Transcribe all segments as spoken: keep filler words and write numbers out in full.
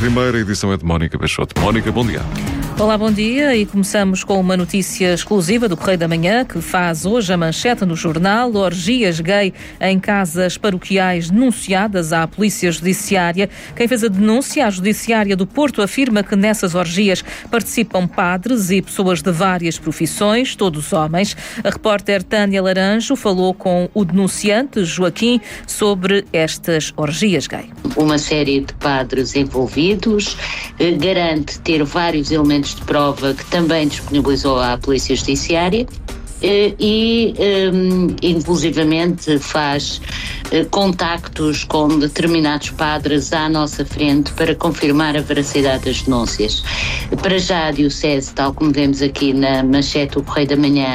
primeira edição é de Mónica Peixoto. Mónica, bom dia. Olá, bom dia, e começamos com uma notícia exclusiva do Correio da Manhã, que faz hoje a manchete no jornal: orgias gay em casas paroquiais denunciadas à Polícia Judiciária. Quem fez a denúncia, a Judiciária do Porto, afirma que nessas orgias participam padres e pessoas de várias profissões, todos homens. A repórter Tânia Laranjo falou com o denunciante, Joaquim, sobre estas orgias gay. Uma série de padres envolvidos, eh, garante ter vários elementos de prova que também disponibilizou à Polícia Judiciária eh, e, eh, inclusivamente, faz eh, contactos com determinados padres à nossa frente para confirmar a veracidade das denúncias. Para já, a Diocese, tal como vemos aqui na manchete do Correio da Manhã,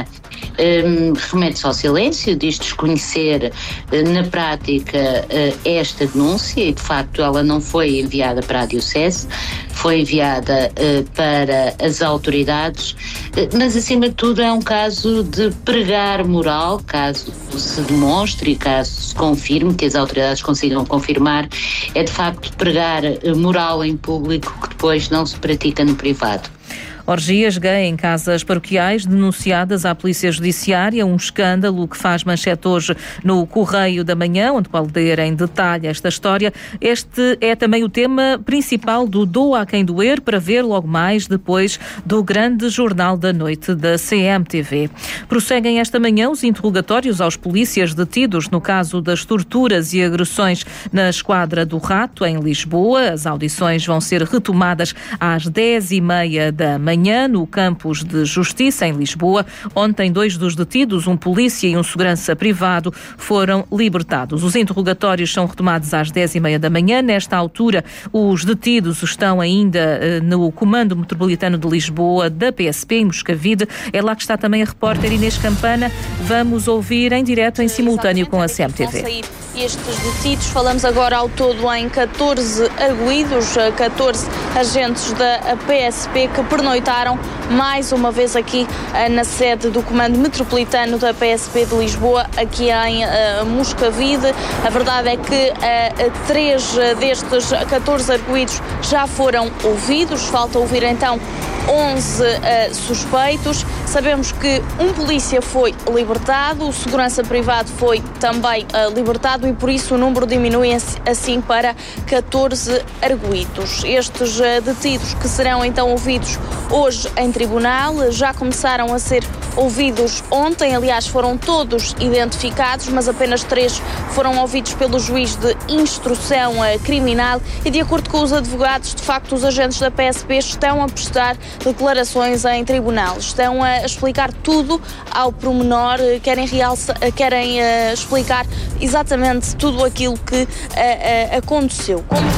Um, remete-se ao silêncio, diz desconhecer uh, na prática uh, esta denúncia, e de facto ela não foi enviada para a Diocese, foi enviada uh, para as autoridades, uh, mas acima de tudo é um caso de pregar moral, caso se demonstre e caso se confirme, que as autoridades consigam confirmar, é de facto pregar uh, moral em público que depois não se pratica no privado. Orgias gay em casas paroquiais denunciadas à Polícia Judiciária, um escândalo que faz manchete hoje no Correio da Manhã, onde pode ler em detalhe esta história. Este é também o tema principal do Doa a Quem Doer, para ver logo mais depois do grande Jornal da Noite da C M T V. Prosseguem esta manhã os interrogatórios aos polícias detidos no caso das torturas e agressões na Esquadra do Rato, em Lisboa. As audições vão ser retomadas às dez e meia da manhã. No Campos de Justiça, em Lisboa. Ontem, dois dos detidos, um polícia e um segurança privado, foram libertados. Os interrogatórios são retomados às dez e meia da manhã. Nesta altura, os detidos estão ainda eh, no Comando Metropolitano de Lisboa, da P S P, em Moscavide. É lá que está também a repórter Inês Campana. Vamos ouvir em direto, em simultâneo, com a C M T V. Estes detidos, falamos agora ao todo em catorze arguidos, catorze agentes da P S P que pernoitaram mais uma vez aqui na sede do Comando Metropolitano da P S P de Lisboa, aqui em uh, Moscavide. A verdade é que uh, três destes catorze arguidos já foram ouvidos, falta ouvir então onze uh, suspeitos. Sabemos que um polícia foi libertado, o segurança privado foi também uh, libertado, e por isso o número diminui assim para catorze arguidos. Estes uh, detidos, que serão então ouvidos hoje em tribunal, já começaram a ser ouvidos ontem. Aliás, foram todos identificados, mas apenas três foram ouvidos pelo juiz de instrução uh, criminal, e de acordo com os advogados, de facto, os agentes da P S P estão a prestar declarações em tribunal, estão a explicar tudo ao pormenor, querem, realça, querem uh, explicar exatamente tudo aquilo que uh, uh, aconteceu. Como...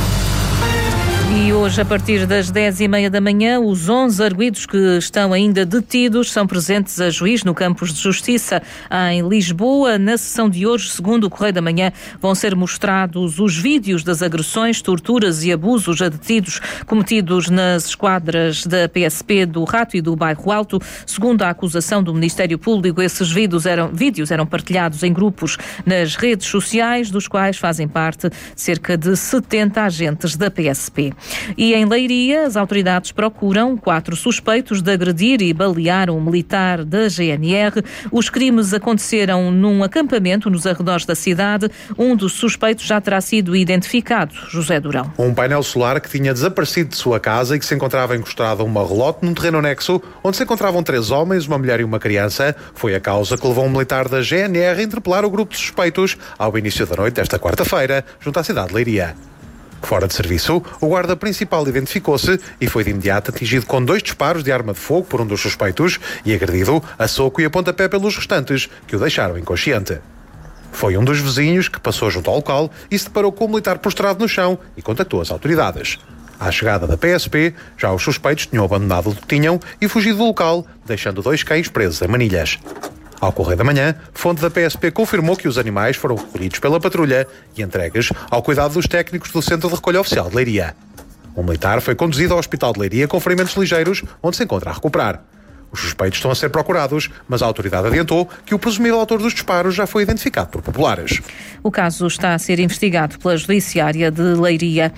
E hoje, a partir das dez e meia da manhã, os onze arguidos que estão ainda detidos são presentes a juiz no Campos de Justiça, em Lisboa. Na sessão de hoje, segundo o Correio da Manhã, vão ser mostrados os vídeos das agressões, torturas e abusos a detidos cometidos nas esquadras da P S P do Rato e do Bairro Alto. Segundo a acusação do Ministério Público, esses vídeos eram, vídeos eram partilhados em grupos nas redes sociais, dos quais fazem parte cerca de setenta agentes da P S P. E em Leiria, as autoridades procuram quatro suspeitos de agredir e balear um militar da G N R. Os crimes aconteceram num acampamento nos arredores da cidade. Um dos suspeitos já terá sido identificado. José Durão. Um painel solar que tinha desaparecido de sua casa e que se encontrava encostado a uma relote num terreno anexo, onde se encontravam três homens, uma mulher e uma criança, foi a causa que levou um militar da G N R a interpelar o grupo de suspeitos ao início da noite desta quarta-feira, junto à cidade de Leiria. Fora de serviço, o guarda principal identificou-se e foi de imediato atingido com dois disparos de arma de fogo por um dos suspeitos e agredido a soco e a pontapé pelos restantes, que o deixaram inconsciente. Foi um dos vizinhos que passou junto ao local e se deparou com o militar prostrado no chão e contactou as autoridades. À chegada da P S P, já os suspeitos tinham abandonado o que tinham e fugido do local, deixando dois cães presos em manilhas. Ao Correio da Manhã, fonte da P S P confirmou que os animais foram recolhidos pela patrulha e entregues ao cuidado dos técnicos do Centro de Recolha Oficial de Leiria. O militar foi conduzido ao Hospital de Leiria com ferimentos ligeiros, onde se encontra a recuperar. Os suspeitos estão a ser procurados, mas a autoridade adiantou que o presumível autor dos disparos já foi identificado por populares. O caso está a ser investigado pela Judiciária de Leiria.